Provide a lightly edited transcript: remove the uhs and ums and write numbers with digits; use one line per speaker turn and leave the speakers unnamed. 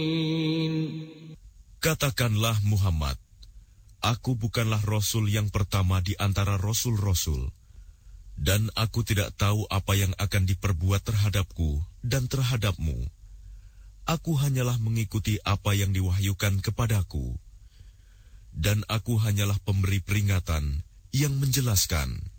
Katakanlah Muhammad, aku bukanlah Rasul yang pertama di antara Rasul-Rasul, dan aku tidak tahu apa yang akan diperbuat terhadapku dan terhadapmu. Aku hanyalah mengikuti apa yang diwahyukan kepadaku, dan aku hanyalah pemberi peringatan yang menjelaskan.